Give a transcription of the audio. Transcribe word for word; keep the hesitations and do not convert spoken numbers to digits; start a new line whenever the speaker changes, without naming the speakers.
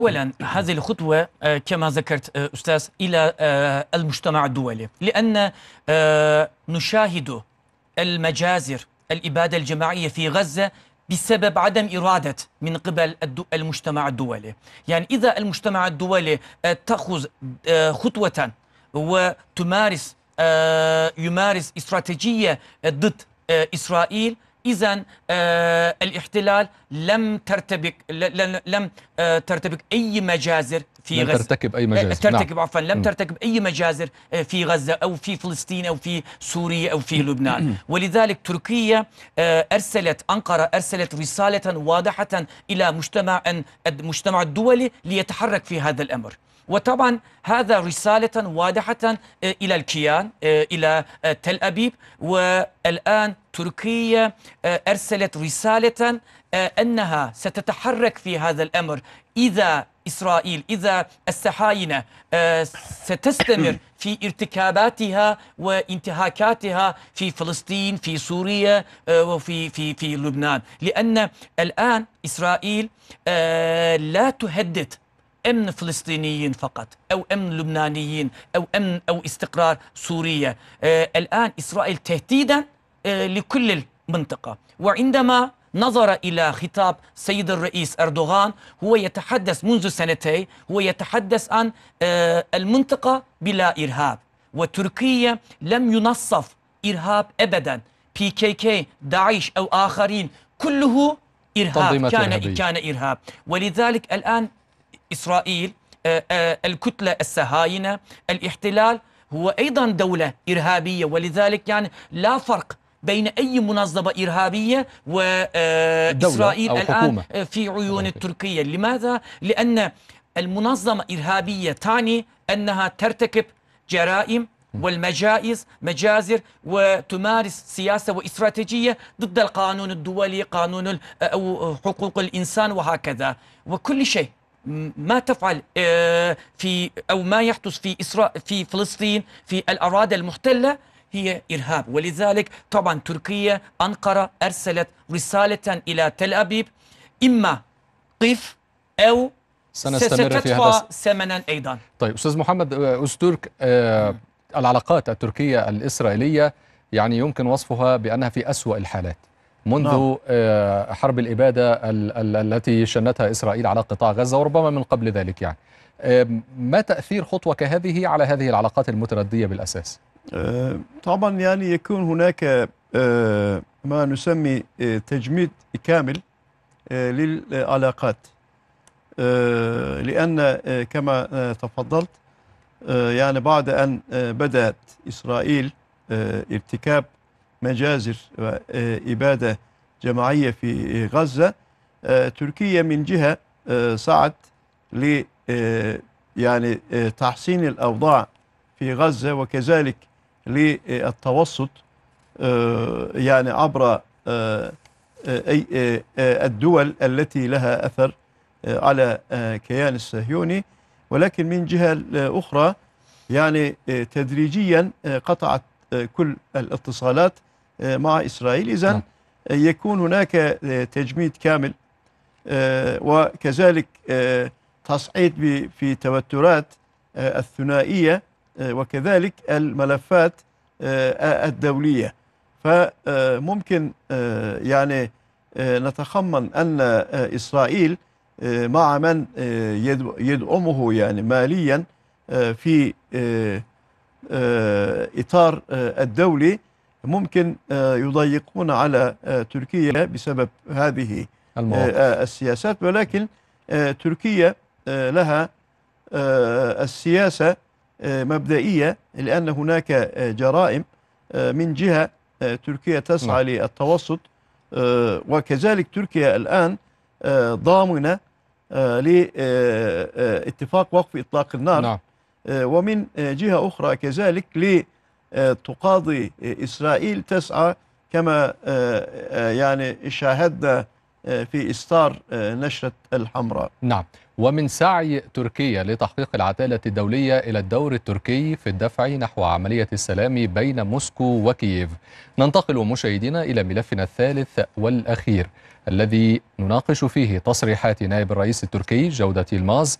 أولا هذه الخطوة كما ذكرت أستاذ إلى المجتمع الدولي، لأن نشاهد المجازر الإبادة الجماعية في غزة بسبب عدم إرادة من قبل المجتمع الدولي. يعني إذا المجتمع الدولي تأخذ خطوة وتمارس يمارس استراتيجية ضد إسرائيل، إذن آه الاحتلال لم ترتبك لم آه ترتبك أي مجازر في
لم
غزة
ترتكب أي مجازر
ترتكب
نعم.
عفوا لم ترتكب أي مجازر في غزة أو في فلسطين أو في سوريا أو في لبنان. ولذلك تركيا آه أرسلت أنقرة أرسلت رسالة واضحة إلى مجتمع المجتمع الدولي ليتحرك في هذا الأمر. وطبعا هذا رسالة واضحة إلى الكيان إلى تل أبيب. والآن تركيا أرسلت رسالة أنها ستتحرك في هذا الأمر إذا إسرائيل إذا الصهاينة ستستمر في ارتكاباتها وانتهاكاتها في فلسطين في سوريا وفي في في لبنان، لأن الآن إسرائيل لا تهدد أمن فلسطينيين فقط أو أمن لبنانيين أو أمن أو استقرار سوريا. آه الآن إسرائيل تهديدا آه لكل المنطقة. وعندما نظر إلى خطاب سيد الرئيس أردوغان هو يتحدث منذ سنتين هو يتحدث عن آه المنطقة بلا إرهاب، وتركيا لم ينصف إرهاب أبدا. بي كي كي داعش أو آخرين كله إرهاب كان كان إرهاب. ولذلك الآن إسرائيل آآ آآ الكتلة الصهاينة الاحتلال هو أيضا دولة إرهابية، ولذلك يعني لا فرق بين أي منظمة إرهابية وإسرائيل الآن في عيون التركية. لماذا؟ لأن المنظمة إرهابية تعني أنها ترتكب جرائم والمجائز مجازر وتمارس سياسة واستراتيجية ضد القانون الدولي قانون أو حقوق الإنسان وهكذا. وكل شيء ما تفعل في أو ما يحدث في إسرائيل في فلسطين في الأراضي المحتلة هي إرهاب. ولذلك طبعا تركيا أنقرة أرسلت رسالة إلى تل أبيب إما قف أو ستدفع ثمنا أيضا.
طيب أستاذ محمد أسترك، آه العلاقات التركية الإسرائيلية يعني يمكن وصفها بأنها في أسوأ الحالات منذ نعم. حرب الإبادة التي شنتها إسرائيل على قطاع غزة وربما من قبل ذلك. يعني ما تأثير خطوة كهذه على هذه العلاقات المتردية بالأساس؟
طبعا يعني يكون هناك ما نسمي تجميد كامل للعلاقات، لأن كما تفضلت يعني بعد أن بدأت إسرائيل ارتكاب مجازر وإبادة جماعية في غزة، تركيا من جهة سعت ل يعني تحسين الأوضاع في غزة وكذلك للتوسط يعني عبر الدول التي لها أثر على كيان الصهيوني. ولكن من جهة أخرى يعني تدريجيا قطعت كل الاتصالات مع إسرائيل. إذن يكون هناك تجميد كامل وكذلك تصعيد في توترات الثنائية وكذلك الملفات الدولية. فممكن يعني نتخمن أن إسرائيل مع من يدعمه يعني ماليا في إطار الدولي ممكن يضيقون على تركيا بسبب هذه المواقف. السياسات. ولكن تركيا لها السياسة مبدئية، لأن هناك جرائم من جهة تركيا تسعى للتوسط، وكذلك تركيا الآن ضامنة لاتفاق وقف إطلاق النار. نعم. ومن جهة أخرى كذلك لتقاضي إسرائيل تسعى كما يعني شاهدنا في إصدار نشرة الحمراء.
نعم. ومن سعي تركيا لتحقيق العدالة الدولية إلى الدور التركي في الدفع نحو عملية السلام بين موسكو وكييف. ننتقل مشاهدينا إلى ملفنا الثالث والأخير الذي نناقش فيه تصريحات نائب الرئيس التركي جودة يلماز